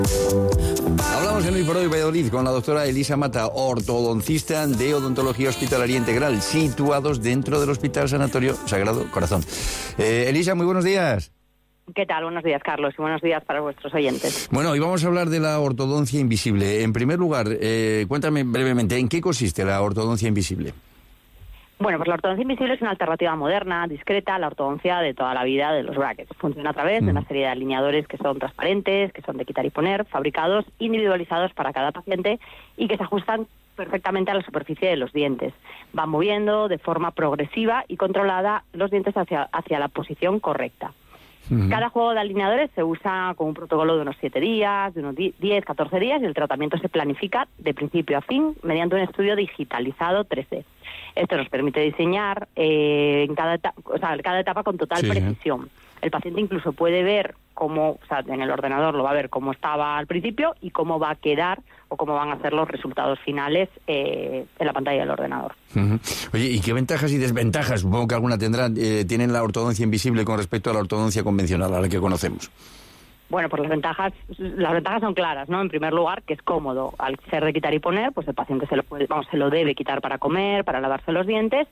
Hablamos en Hoy por Hoy Valladolid con la doctora Elisa Mata, ortodoncista de Odontología Hospitalaria Integral, situados dentro del Hospital Sanatorio Sagrado Corazón. Elisa, muy buenos días. ¿Qué tal? Buenos días, Carlos, y buenos días para vuestros oyentes. Bueno, hoy vamos a hablar de la ortodoncia invisible. En primer lugar, cuéntame brevemente, ¿en qué consiste la ortodoncia invisible? Bueno, pues la ortodoncia invisible es una alternativa moderna, discreta, a la ortodoncia de toda la vida de los brackets. Funciona a través de una serie de alineadores que son transparentes, que son de quitar y poner, fabricados, individualizados para cada paciente y que se ajustan perfectamente a la superficie de los dientes. Van moviendo de forma progresiva y controlada los dientes hacia la posición correcta. Cada juego de alineadores se usa con un protocolo de unos 7 días, de unos 10, 14 días, y el tratamiento se planifica de principio a fin mediante un estudio digitalizado 3D. Esto nos permite diseñar cada etapa con total precisión. El paciente incluso puede ver cómo, en el ordenador lo va a ver cómo estaba al principio y cómo va a quedar o cómo van a ser los resultados finales en la pantalla del ordenador. Oye, ¿y qué ventajas y desventajas, supongo que alguna tendrán, tienen la ortodoncia invisible con respecto a la ortodoncia convencional, a la que conocemos? Bueno, pues las ventajas son claras, ¿no? En primer lugar, que es cómodo. Al ser de quitar y poner, pues el paciente se lo debe quitar para comer, para lavarse los dientes.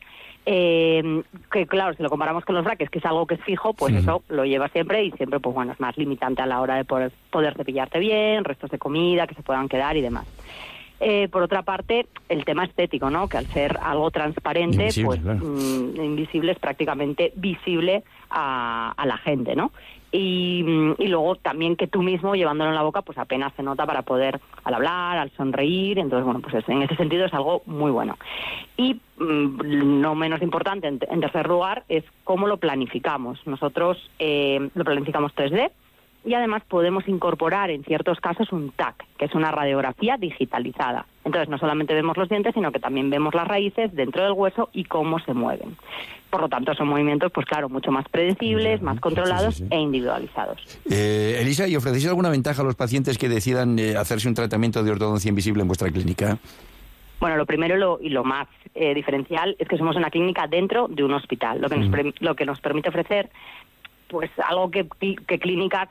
Que claro, si lo comparamos con los brackets, que es algo que es fijo, pues eso lo lleva siempre y siempre, pues bueno, es más limitante a la hora de poder cepillarte bien, restos de comida que se puedan quedar y demás. Por otra parte, el tema estético, ¿no? Que al ser algo transparente, invisible, pues claro. Invisible es prácticamente visible a la gente, ¿no? Y luego también que tú mismo, llevándolo en la boca, pues apenas se nota para poder al hablar, al sonreír. Entonces, bueno, pues en ese sentido es algo muy bueno. Y no menos importante, en tercer lugar, es cómo lo planificamos. Nosotros lo planificamos 3D. Y además podemos incorporar en ciertos casos un TAC, que es una radiografía digitalizada. Entonces no solamente vemos los dientes, sino que también vemos las raíces dentro del hueso y cómo se mueven. Por lo tanto, son movimientos, pues claro, mucho más predecibles, más controlados e individualizados. Elisa, ¿y ofrecéis alguna ventaja a los pacientes que decidan hacerse un tratamiento de ortodoncia invisible en vuestra clínica? Bueno, lo primero y lo más diferencial es que somos una clínica dentro de un hospital, lo que nos permite ofrecer pues algo que clínicas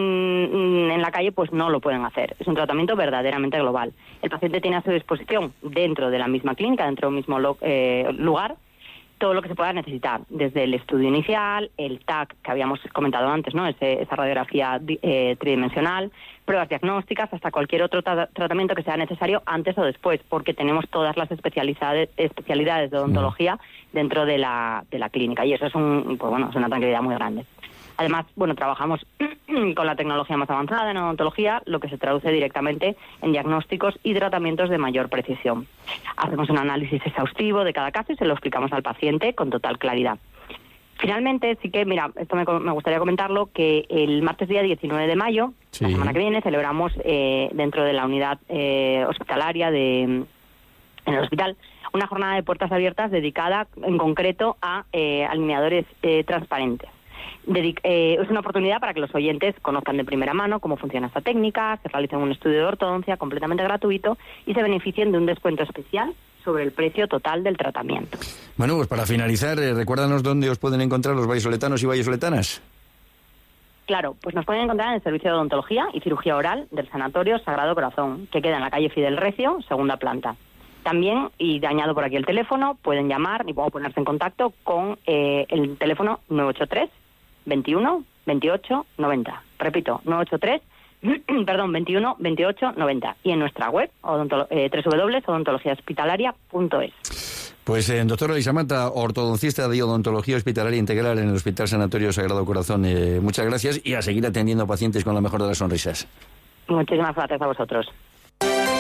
en la calle pues no lo pueden hacer. Es un tratamiento verdaderamente global. El paciente tiene a su disposición, dentro de la misma clínica, dentro del mismo lugar, todo lo que se pueda necesitar, desde el estudio inicial, el TAC que habíamos comentado antes, ¿no? Esa radiografía tridimensional, pruebas diagnósticas, hasta cualquier otro tratamiento que sea necesario antes o después, porque tenemos todas las especialidades de odontología dentro de la clínica, y eso es es una tranquilidad muy grande. Además, bueno, trabajamos con la tecnología más avanzada en odontología, lo que se traduce directamente en diagnósticos y tratamientos de mayor precisión. Hacemos un análisis exhaustivo de cada caso y se lo explicamos al paciente con total claridad. Finalmente, sí que, mira, esto me gustaría comentarlo, que el martes día 19 de mayo, la semana que viene, celebramos dentro de la unidad hospitalaria en el hospital una jornada de puertas abiertas dedicada en concreto a alineadores transparentes. Es una oportunidad para que los oyentes conozcan de primera mano cómo funciona esta técnica, se realicen un estudio de ortodoncia completamente gratuito y se beneficien de un descuento especial sobre el precio total del tratamiento. Bueno, pues para finalizar, recuérdanos dónde os pueden encontrar los vallisoletanos y vallisoletanas. Claro, pues nos pueden encontrar en el Servicio de Odontología y Cirugía Oral del Sanatorio Sagrado Corazón, que queda en la calle Fidel Recio, segunda planta. También, y añado por aquí el teléfono, pueden llamar y pueden ponerse en contacto con el teléfono 983 21 28 90. Repito, 983 21 28 90. Y en nuestra web, www.odontologiahospitalaria.es. Pues doctora Elisa Mata, ortodoncista de Odontología Hospitalaria Integral en el Hospital Sanatorio Sagrado Corazón, muchas gracias y a seguir atendiendo pacientes con la mejor de las sonrisas. Muchísimas gracias a vosotros.